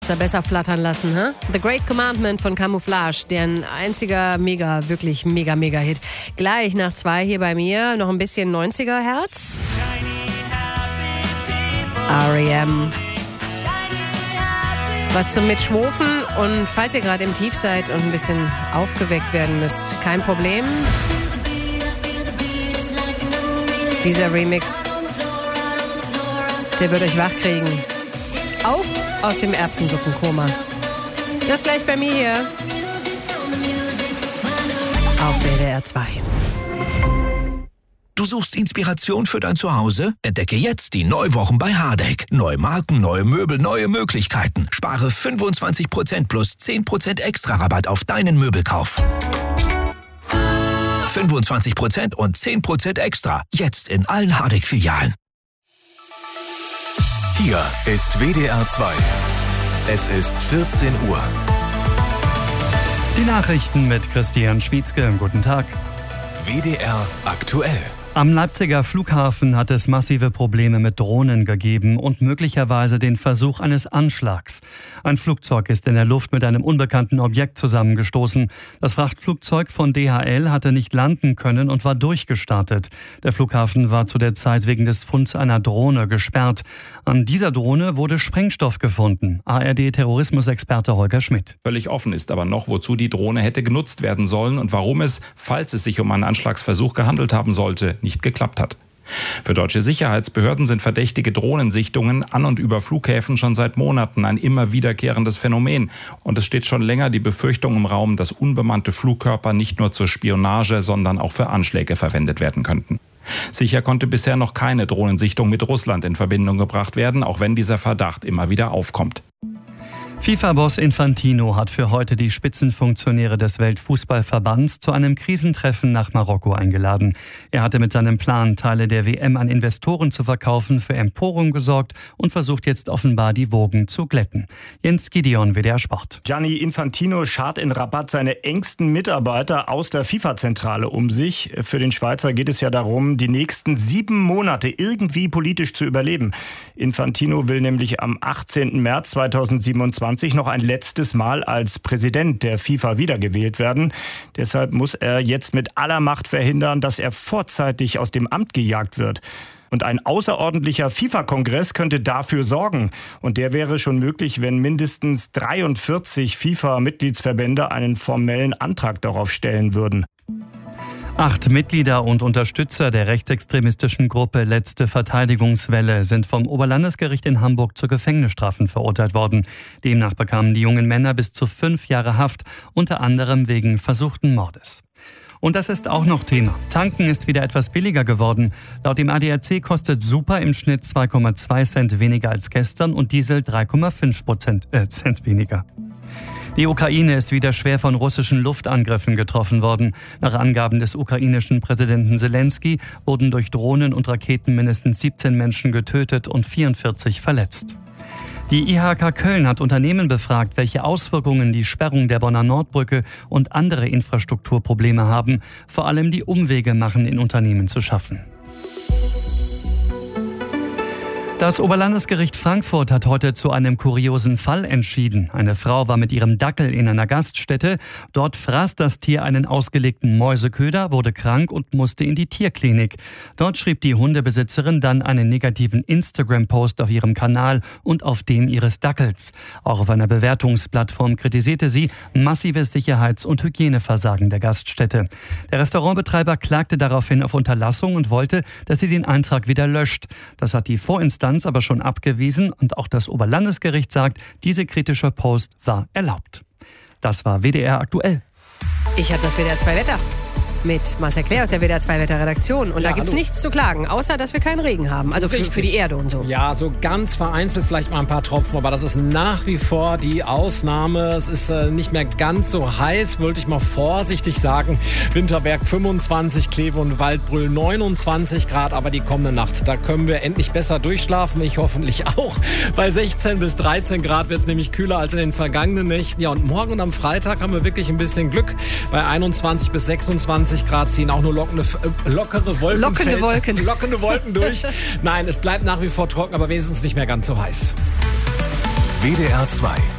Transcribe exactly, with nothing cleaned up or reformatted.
besser flattern lassen, hä? The Great Commandment von Camouflage, deren einziger mega, wirklich mega, mega Hit. Gleich nach zwei hier bei mir noch ein bisschen neunziger-Herz. R E M. Was zum Mitschwofen, und falls ihr gerade im Tief seid und ein bisschen aufgeweckt werden müsst, kein Problem. Dieser Remix, der wird euch wachkriegen. Auch aus dem Erbsensuppenkoma. Das gleich bei mir hier auf W D R zwei. Du suchst Inspiration für dein Zuhause? Entdecke jetzt die Neuwochen bei Hardegg. Neue Marken, neue Möbel, neue Möglichkeiten. Spare fünfundzwanzig Prozent plus zehn Prozent extra Rabatt auf deinen Möbelkauf. fünfundzwanzig Prozent und zehn Prozent extra. Jetzt in allen Hardegg-Filialen. Hier ist W D R zwei. Es ist vierzehn Uhr. Die Nachrichten mit Christian Schwietzke. Guten Tag. W D R aktuell. Am Leipziger Flughafen hat es massive Probleme mit Drohnen gegeben und möglicherweise den Versuch eines Anschlags. Ein Flugzeug ist in der Luft mit einem unbekannten Objekt zusammengestoßen. Das Frachtflugzeug von D H L hatte nicht landen können und war durchgestartet. Der Flughafen war zu der Zeit wegen des Funds einer Drohne gesperrt. An dieser Drohne wurde Sprengstoff gefunden. A R D-Terrorismusexperte Holger Schmidt. Völlig offen ist aber noch, wozu die Drohne hätte genutzt werden sollen und warum es, falls es sich um einen Anschlagsversuch gehandelt haben sollte, nicht geklappt hat. Für deutsche Sicherheitsbehörden sind verdächtige Drohnensichtungen an und über Flughäfen schon seit Monaten ein immer wiederkehrendes Phänomen. Und es steht schon länger die Befürchtung im Raum, dass unbemannte Flugkörper nicht nur zur Spionage, sondern auch für Anschläge verwendet werden könnten. Sicher konnte bisher noch keine Drohnensichtung mit Russland in Verbindung gebracht werden, auch wenn dieser Verdacht immer wieder aufkommt. FIFA-Boss Infantino hat für heute die Spitzenfunktionäre des Weltfußballverbands zu einem Krisentreffen nach Marokko eingeladen. Er hatte mit seinem Plan, Teile der W M an Investoren zu verkaufen, für Empörung gesorgt und versucht jetzt offenbar die Wogen zu glätten. Jens Gideon, W D R Sport. Gianni Infantino schart in Rabat seine engsten Mitarbeiter aus der FIFA-Zentrale um sich. Für den Schweizer geht es ja darum, die nächsten sieben Monate irgendwie politisch zu überleben. Infantino will nämlich am achtzehnten März zweitausendsiebenundzwanzig noch ein letztes Mal als Präsident der FIFA wiedergewählt werden. Deshalb muss er jetzt mit aller Macht verhindern, dass er vorzeitig aus dem Amt gejagt wird. Und ein außerordentlicher FIFA-Kongress könnte dafür sorgen. Und der wäre schon möglich, wenn mindestens dreiundvierzig FIFA-Mitgliedsverbände einen formellen Antrag darauf stellen würden. Acht Mitglieder und Unterstützer der rechtsextremistischen Gruppe Letzte Verteidigungswelle sind vom Oberlandesgericht in Hamburg zu Gefängnisstrafen verurteilt worden. Demnach bekamen die jungen Männer bis zu fünf Jahre Haft, unter anderem wegen versuchten Mordes. Und das ist auch noch Thema. Tanken ist wieder etwas billiger geworden. Laut dem A D A C kostet Super im Schnitt zwei Komma zwei Cent weniger als gestern und Diesel drei Komma fünf Prozent, äh, Cent weniger. Die Ukraine ist wieder schwer von russischen Luftangriffen getroffen worden. Nach Angaben des ukrainischen Präsidenten Zelensky wurden durch Drohnen und Raketen mindestens siebzehn Menschen getötet und vierundvierzig verletzt. Die I H K Köln hat Unternehmen befragt, welche Auswirkungen die Sperrung der Bonner Nordbrücke und andere Infrastrukturprobleme haben. Vor allem die Umwege machen in Unternehmen zu schaffen. Das Oberlandesgericht Frankfurt hat heute zu einem kuriosen Fall entschieden. Eine Frau war mit ihrem Dackel in einer Gaststätte. Dort fraß das Tier einen ausgelegten Mäuseköder, wurde krank und musste in die Tierklinik. Dort schrieb die Hundebesitzerin dann einen negativen Instagram-Post auf ihrem Kanal und auf dem ihres Dackels. Auch auf einer Bewertungsplattform kritisierte sie massives Sicherheits- und Hygieneversagen der Gaststätte. Der Restaurantbetreiber klagte daraufhin auf Unterlassung und wollte, dass sie den Eintrag wieder löscht. Das hat die Vorinstanz aber schon abgewiesen und auch das Oberlandesgericht sagt, diese kritische Post war erlaubt. Das war W D R aktuell. Ich habe das W D R zwei Wetter mit Marcel Claire aus der W D R zwei Wetterredaktion. Und ja, da gibt es nichts zu klagen, außer dass wir keinen Regen haben. Also für, für die Erde und so. Ja, so ganz vereinzelt vielleicht mal ein paar Tropfen, aber das ist nach wie vor die Ausnahme. Es ist äh, nicht mehr ganz so heiß, wollte ich mal vorsichtig sagen. Winterberg fünfundzwanzig, Kleve und Waldbrüll neunundzwanzig Grad, aber die kommende Nacht, da können wir endlich besser durchschlafen. Ich hoffentlich auch. Bei sechzehn bis dreizehn Grad wird es nämlich kühler als in den vergangenen Nächten. Ja, und morgen und am Freitag haben wir wirklich ein bisschen Glück. Bei einundzwanzig bis sechsundzwanzig Grad ziehen auch nur lockende, äh, lockere Wolken, lockende Wolken. lockende Wolken durch. Nein, es bleibt nach wie vor trocken, aber wenigstens nicht mehr ganz so heiß. W D R zwei